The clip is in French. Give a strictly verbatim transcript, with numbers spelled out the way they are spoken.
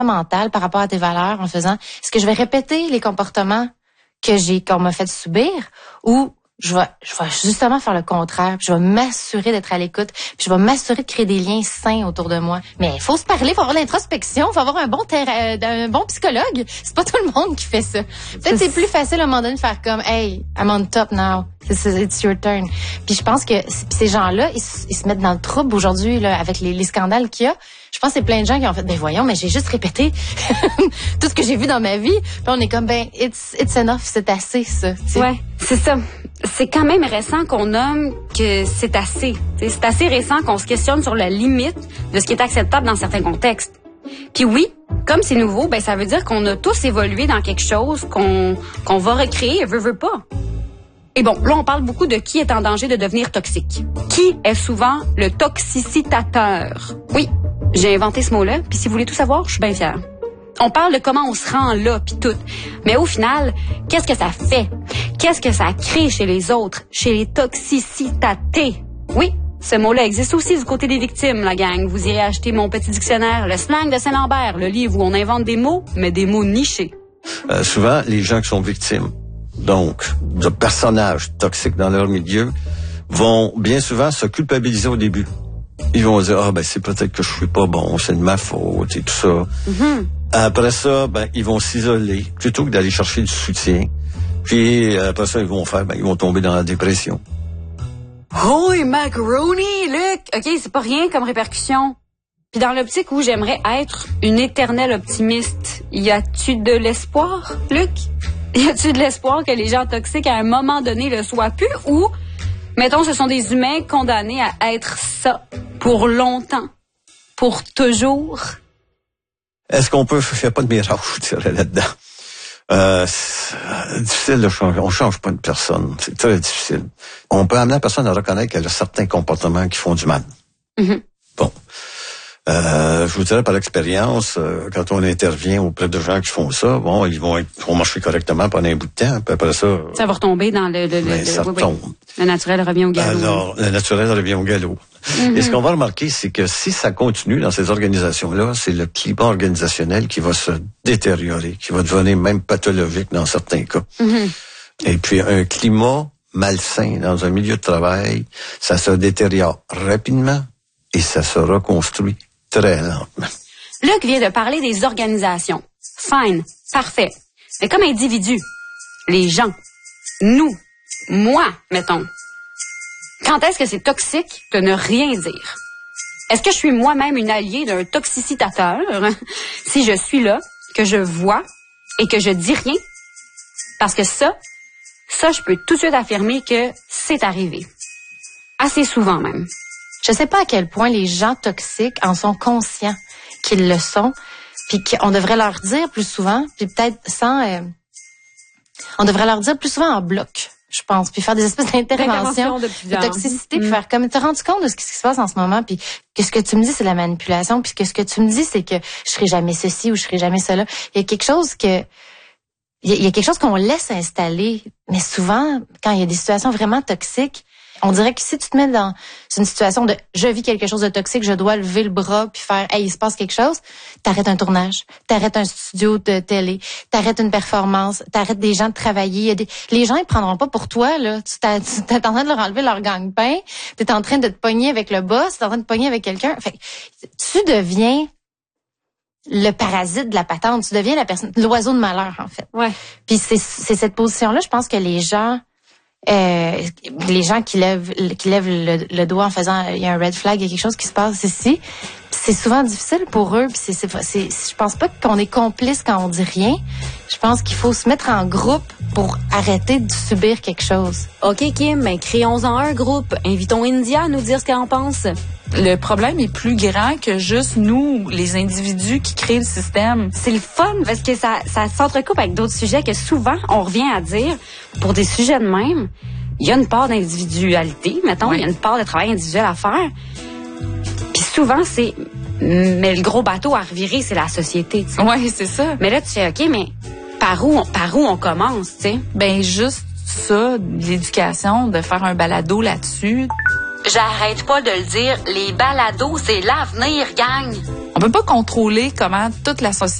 mental par rapport à tes valeurs en faisant, est-ce que je vais répéter les comportements que j'ai, qu'on m'a fait subir, ou je vais, je vais justement faire le contraire, puis je vais m'assurer d'être à l'écoute, puis je vais m'assurer de créer des liens sains autour de moi. Mais il faut se parler, il faut avoir l'introspection, il faut avoir un bon terra- un bon psychologue. C'est pas tout le monde qui fait ça. Peut-être c'est plus facile à un moment donné de faire comme, hey, I'm on top now, it's your turn. Puis je pense que ces gens-là, ils, ils se mettent dans le trouble aujourd'hui là avec les, les scandales qu'il y a. Je pense que c'est plein de gens qui ont fait, ben voyons, mais j'ai juste répété tout ce que j'ai vu dans ma vie. Puis on est comme, ben, it's, it's enough, c'est assez, ça. T'sais. Ouais, c'est ça. C'est quand même récent qu'on nomme que c'est assez. T'sais, c'est assez récent qu'on se questionne sur la limite de ce qui est acceptable dans certains contextes. Puis oui, comme c'est nouveau, ben ça veut dire qu'on a tous évolué dans quelque chose qu'on qu'on va recréer, veut, veut pas. Et bon, là, on parle beaucoup de qui est en danger de devenir toxique. Qui est souvent le toxicitateur? Oui, j'ai inventé ce mot-là, puis si vous voulez tout savoir, je suis bien fière. On parle de comment on se rend là, puis tout. Mais au final, qu'est-ce que ça fait? Qu'est-ce que ça crée chez les autres, chez les toxicitatés? Oui, ce mot-là existe aussi du côté des victimes, la gang. Vous irez acheter mon petit dictionnaire, le slang de Saint-Lambert, le livre où on invente des mots, mais des mots nichés. Euh, souvent, les gens qui sont victimes, donc de personnages toxiques dans leur milieu, vont bien souvent se culpabiliser au début. Ils vont dire, ah ben c'est peut-être que je suis pas bon, c'est de ma faute et tout ça. Mm-hmm. Après ça, ben ils vont s'isoler plutôt que d'aller chercher du soutien. Puis après ça, ils vont faire, ben ils vont tomber dans la dépression. Holy macaroni, Luc! OK, c'est pas rien comme répercussion. Puis dans l'optique où j'aimerais être une éternelle optimiste, y a-tu de l'espoir, Luc? Y a-tu de l'espoir que les gens toxiques à un moment donné le soient plus, ou mettons, ce sont des humains condamnés à être ça pour longtemps, pour toujours? Est-ce qu'on peut faire pas de miracle, je dirais, là-dedans? Euh, c'est difficile de changer. On change pas une personne. C'est très difficile. On peut amener la personne à reconnaître qu'elle a certains comportements qui font du mal. Mm-hmm. Bon. Euh, je vous dirais par l'expérience, euh, quand on intervient auprès de gens qui font ça, bon, ils vont, être, vont marcher correctement pendant un bout de temps, puis après ça... Ça va retomber dans le... le, ben, le ça oui, retombe. Oui. Le naturel revient au galop. Alors, le naturel revient au galop. Mm-hmm. Et ce qu'on va remarquer, c'est que si ça continue dans ces organisations-là, c'est le climat organisationnel qui va se détériorer, qui va devenir même pathologique dans certains cas. Mm-hmm. Et puis, un climat malsain dans un milieu de travail, ça se détériore rapidement et ça se reconstruit très lentement. Luc vient de parler des organisations. Fine, parfait. Mais comme individu, les gens, nous, moi, mettons, quand est-ce que c'est toxique de ne rien dire? Est-ce que je suis moi-même une alliée d'un toxicitateur si je suis là, que je vois et que je dis rien? Parce que ça, ça, je peux tout de suite affirmer que c'est arrivé. Assez souvent même. Je sais pas à quel point les gens toxiques en sont conscients qu'ils le sont, puis qu'on devrait leur dire plus souvent, puis peut-être sans... Euh, on devrait leur dire plus souvent en bloc, je pense, puis faire des espèces d'interventions de, de toxicité, mmh. puis faire comme, t'es rendu compte de ce qui se passe en ce moment, puis que ce que tu me dis, c'est de la manipulation, puis que ce que tu me dis, c'est que je serai jamais ceci ou je serai jamais cela. Il y a quelque chose que... Il y a quelque chose qu'on laisse installer, mais souvent, quand il y a des situations vraiment toxiques, on dirait que si tu te mets dans une situation de je vis quelque chose de toxique, je dois lever le bras puis faire hey, il se passe quelque chose, t'arrêtes un tournage, t'arrêtes un studio de télé, t'arrêtes une performance, t'arrêtes des gens de travailler. Il y a des... Les gens ils prendront pas pour toi là. Tu t'es, tu t'es en train de leur enlever leur gagne-pain, t'es en train de te pogner avec le boss, t'es en train de te pogner avec quelqu'un. Fait tu deviens le parasite de la patente, tu deviens la personne, l'oiseau de malheur en fait. Ouais. Puis c'est c'est cette position là, je pense que les gens Euh, les gens qui lèvent qui lèvent le, le doigt en faisant il y a un red flag, il y a quelque chose qui se passe ici, c'est souvent difficile pour eux, puis c'est, c'est, c'est je pense pas qu'on est complice quand on dit rien. Je pense qu'il faut se mettre en groupe pour arrêter de subir quelque chose. OK Kim, ben créons-en un groupe, invitons India à nous dire ce qu'elle en pense. Le problème est plus grand que juste nous, les individus qui créent le système. C'est le fun parce que ça, ça s'entrecoupe avec d'autres sujets que souvent on revient à dire pour des sujets de même. Il y a une part d'individualité, mettons, oui. Il y a une part de travail individuel à faire. Puis souvent, c'est... Mais le gros bateau à revirer, c'est la société, tu sais. Oui, c'est ça. Mais là, tu fais, OK, mais par où on, par où on commence, tu sais? Ben juste ça, l'éducation, de faire un balado là-dessus. J'arrête pas de le dire, les balados, c'est l'avenir, gang. peut pas contrôler comment toute la société